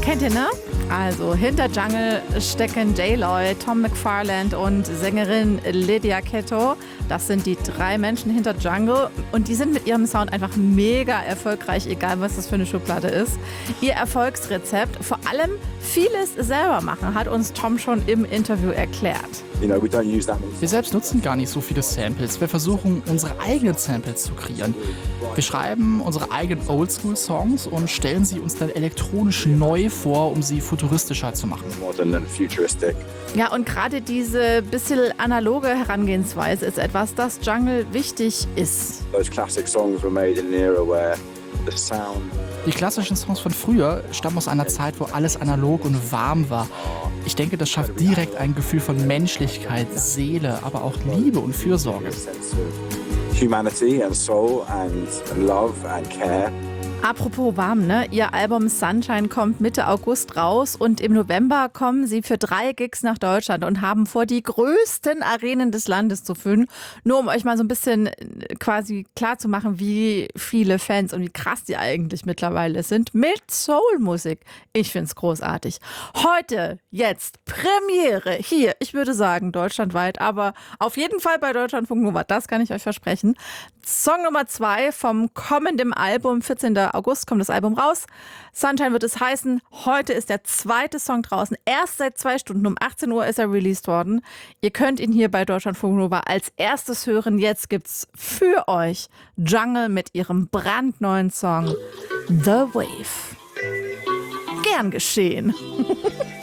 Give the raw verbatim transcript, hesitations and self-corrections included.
Kennt ihr, ne? Also hinter Jungle stecken J-Loy, Tom McFarland und Sängerin Lydia Ketto. Das sind die drei Menschen hinter Jungle und die sind mit ihrem Sound einfach mega erfolgreich, egal was das für eine Schublade ist. Ihr Erfolgsrezept, vor allem vieles selber machen, hat uns Tom schon im Interview erklärt. Wir selbst nutzen gar nicht so viele Samples. Wir versuchen, unsere eigenen Samples zu kreieren. Wir schreiben unsere eigenen Oldschool-Songs und stellen sie uns dann elektronisch neu vor, um sie futuristischer zu machen. Ja, und gerade diese bisschen analoge Herangehensweise ist etwas, das Jungle wichtig ist. Die klassischen Songs von früher stammen aus einer Zeit, wo alles analog und warm war. Ich denke, das schafft direkt ein Gefühl von Menschlichkeit, Seele, aber auch Liebe und Fürsorge. Humanity and soul and love and care. Apropos warm, ne? Ihr Album Sunshine kommt Mitte August raus und im November kommen sie für drei Gigs nach Deutschland und haben vor, die größten Arenen des Landes zu füllen. Nur um euch mal so ein bisschen quasi klar zu machen, wie viele Fans und wie krass die eigentlich mittlerweile sind mit Soulmusik. Ich find's großartig. Heute, jetzt, Premiere hier, ich würde sagen deutschlandweit, aber auf jeden Fall bei Deutschlandfunk Nova, das kann ich euch versprechen. Song Nummer zwei vom kommenden Album, vierzehnten August kommt das Album raus. Sunshine wird es heißen. Heute ist der zweite Song draußen. Erst seit zwei Stunden um achtzehn Uhr ist er released worden. Ihr könnt ihn hier bei Deutschlandfunk Nova als erstes hören. Jetzt gibt's für euch Jungle mit ihrem brandneuen Song The Wave. Gern geschehen.